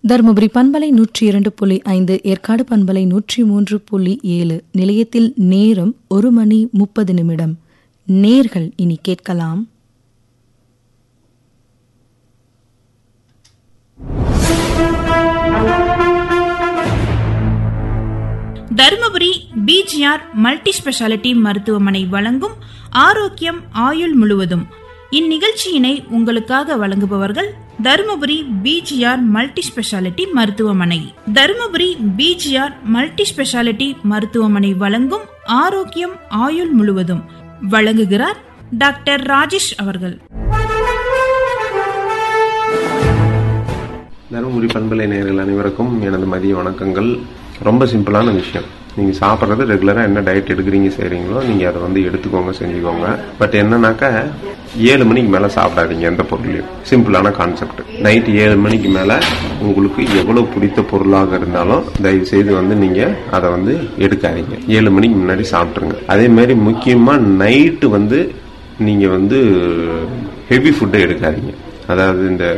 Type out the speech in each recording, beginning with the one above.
தருமபுரி பண்பலை 102.5, ஏற்காடு பண்பலை 103.7 நிலையத்தில் நேரம் 1:30. நேர்கள் இனி கேட்கலாம். தருமபுரி பிஜிஆர் மல்டி ஸ்பெஷாலிட்டி மருத்துவமனை வழங்கும் ஆரோக்கியம் ஆயுள் முழுவதும். இந்நிகழ்ச்சியினை உங்களுக்காக வழங்குபவர்கள் தருமபுரி பிஜிஆர் மல்டி ஸ்பெஷாலிட்டி மருத்துவமனை. தருமபுரி பிஜிஆர் மல்டி ஸ்பெஷாலிட்டி மருத்துவமனை வழங்கும் ஆரோக்கியம் ஆயுள் முழுவதும் வழங்குகிறார் டாக்டர் ராஜேஷ் அவர்கள். தருமபுரி பண்பலை நேயர்கள் அனைவருக்கும் எனது மதிய வணக்கங்கள். ரொம்ப சிம்பிளான விஷயம். நீங்க சாப்பிட்றது ரெகுலரா என்ன டயட் எடுக்கிறீங்க செய்றீங்களோ நீங்க அதை வந்து எடுத்துக்கோங்க, செஞ்சுக்கோங்க. பட் என்னன்னாக்கா 7 மணிக்கு மேல சாப்பிடாதீங்க எந்த பொருளையும். சிம்பிளான கான்செப்ட். நைட் 7 மணிக்கு மேல உங்களுக்கு எவ்வளவு பிடித்த பொருளாக இருந்தாலும் தயவு செய்து வந்து நீங்க அதை வந்து எடுக்காதீங்க. 7 மணிக்கு முன்னாடி சாப்பிட்டுருங்க. அதே மாதிரி முக்கியமா நைட்டு வந்து நீங்க வந்து ஹெவி ஃபுட்டை எடுக்காதீங்க. அதாவது இந்த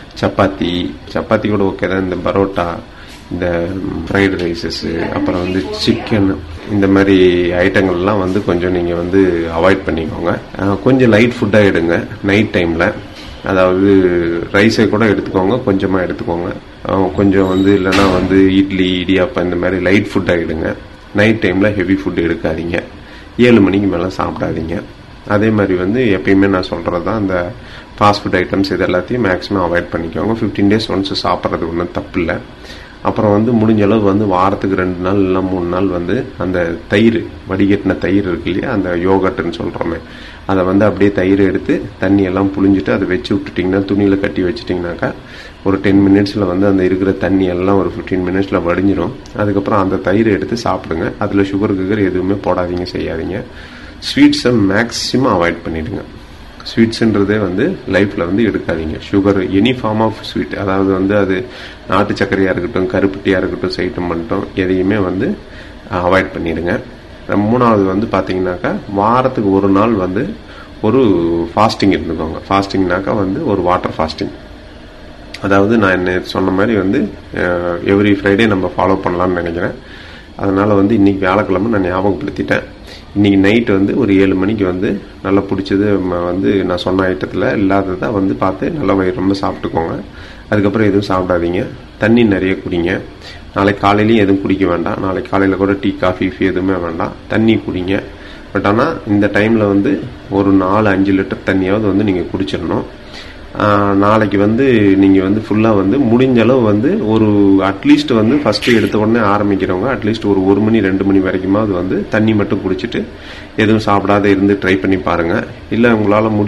சப்பாத்தி கூட ஓகே தான். இந்த பரோட்டா, இந்த ஃப்ரைடு ரைஸஸ், அப்புறம் வந்து சிக்கன், இந்த மாதிரி ஐட்டங்கள்லாம் வந்து கொஞ்சம் நீங்கள் வந்து அவாய்ட் பண்ணிக்கோங்க. கொஞ்சம் லைட் ஃபுட்டாக எடுங்க நைட் டைமில். அதாவது ரைஸை கூட எடுத்துக்கோங்க, கொஞ்சமாக எடுத்துக்கோங்க. கொஞ்சம் வந்து இல்லைன்னா வந்து இட்லி, இடியாப்பம், இந்த மாதிரி லைட் ஃபுட்டாக எடுங்க. நைட் டைமில் ஹெவி ஃபுட் எடுக்காதீங்க. 7 மணிக்கு மேலே சாப்பிடாதீங்க. அதே மாதிரி வந்து எப்பயுமே நான் சொல்கிறது தான், அந்த ஃபாஸ்ட் ஃபுட் ஐட்டம்ஸ் இது எல்லாத்தையும் மேக்ஸிமம் அவாய்ட் பண்ணிக்கோங்க. 15 days ஒன்ஸ் சாப்பிட்றது ஒன்றும் தப்பு இல்லை. அப்புறம் வந்து முடிஞ்ச அளவு வந்து வாரத்துக்கு 2 நாள் இல்லை 3 நாள் வந்து அந்த தயிர், வடிகட்டின தயிர் இருக்கு இல்லையா, அந்த யோகர்ட்னு சொல்கிறோமே, அதை வந்து அப்படியே தயிர் எடுத்து தண்ணி எல்லாம் புழிஞ்சிட்டு அதை வச்சு விட்டுட்டிங்கன்னா, துணியில் கட்டி வச்சுட்டிங்கனாக்கா ஒரு 10 minutesல வந்து அந்த இருக்கிற தண்ணி எல்லாம் ஒரு 15 minutesல வடிஞ்சிடும். அதுக்கப்புறம் அந்த தயிரை எடுத்து சாப்பிடுங்க. அதில் சுகர் எதுவுமே போடாதீங்க, செய்யாதீங்க. ஸ்வீட்ஸை மேக்ஸிமம் அவாய்ட் பண்ணிடுங்க. ஸ்வீட்ஸுன்றதே வந்து லைஃப்பில் வந்து எடுக்காதீங்க. Sugar, any form of sweet, அதாவது வந்து அது நாட்டு சர்க்கரையாக இருக்கட்டும், கருப்பட்டியாக இருக்கட்டும், சைட்டம் பண்ணிட்டோம், எதையுமே வந்து அவாய்ட் பண்ணிடுங்க. 3வது வந்து பார்த்தீங்கன்னாக்கா வாரத்துக்கு 1 நாள் வந்து ஒரு ஃபாஸ்டிங் இருந்துக்கோங்க. ஃபாஸ்டிங்னாக்கா வந்து ஒரு வாட்டர் ஃபாஸ்டிங். அதாவது நான் என்ன சொன்ன மாதிரி வந்து எவ்ரி ஃப்ரைடே நம்ம ஃபாலோ பண்ணலாம்னு நினைக்கிறேன். அதனால் வந்து இன்றைக்கி வியாழக்கிழமை நான் ஞாபகப்படுத்திட்டேன். இன்றைக்கி நைட்டு வந்து ஒரு 7 மணிக்கு வந்து நல்லா பிடிச்சது வந்து நான் சொன்ன ஐட்டத்தில் இல்லாததை வந்து பார்த்து நல்லா ரொம்ப சாப்பிட்டுக்கோங்க. அதுக்கப்புறம் எதுவும் சாப்பிடாதீங்க. தண்ணி நிறைய குடிங்க. நாளைக்கு காலையிலையும் எதுவும் குடிக்க வேண்டாம். நாளைக்கு காலையில் கூட டீ, காஃபி எதுவுமே வேண்டாம். தண்ணி குடிங்க. பட் ஆனால் இந்த டைமில் வந்து ஒரு 4-5 லிட்டர் தண்ணியாவது வந்து நீங்கள் குடிச்சிடணும். நாளைக்கு வந்து நீங்கள் வந்து ஃபுல்லாக வந்து முடிஞ்ச அளவு வந்து ஒரு அட்லீஸ்ட் வந்து ஃபஸ்ட்டு எடுத்த உடனே ஆரம்பிக்கிறவங்க அட்லீஸ்ட் ஒரு 1 மணி 2 மணி வரைக்குமாவது வந்து தண்ணி மட்டும் குடிச்சிட்டு எதுவும் சாப்பிடாத இருந்து ட்ரை பண்ணி பாருங்கள். இல்லை உங்களால்